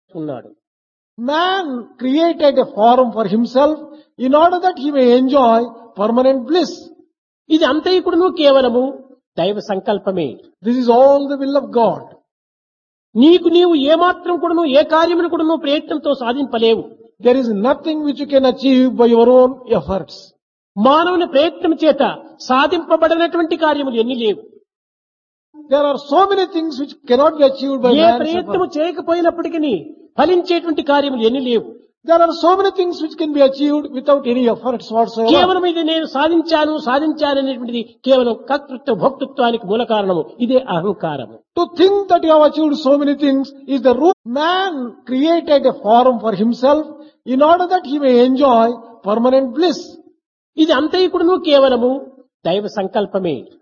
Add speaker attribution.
Speaker 1: ఉన్నాడు.
Speaker 2: Man created a form for himself in order that he may enjoy permanent bliss.
Speaker 1: ఇది అంతైకుడును కేవలము దైవ సంకల్పమే.
Speaker 2: This is all the will of God.
Speaker 1: నీకు నీవు ఏమాత్రం కూడాను ఏ కార్యమును కూడాను ప్రయత్నంతో సాధింపలేవు.
Speaker 2: There is nothing which you can achieve by your own efforts.
Speaker 1: మానవుని ప్రయత్నం చేత సాధింపబడినటువంటి కార్యములు ఎన్ని లేవు.
Speaker 2: There are so many things which cannot be achieved by
Speaker 1: A
Speaker 2: man's
Speaker 1: ప్రయత్నము
Speaker 2: effort.
Speaker 1: చేయకపోయినప్పటికీ ఫలించేటువంటి కార్యములు ఎన్ని లేవు.
Speaker 2: There are so many things which can be achieved without any efforts whatsoever.
Speaker 1: కేవలం ఇది నేను సాధించాను అనేటువంటిది కేవలం కర్తృత్వ భోక్తృత్వానికి మూల కారణము. ఇదే అహంకారము.
Speaker 2: To think that you have achieved so many things is the root. Man created a form for himself in order that he may enjoy permanent bliss.
Speaker 1: ఇది అంతైకుడును కేవలము దైవ సంకల్పమే.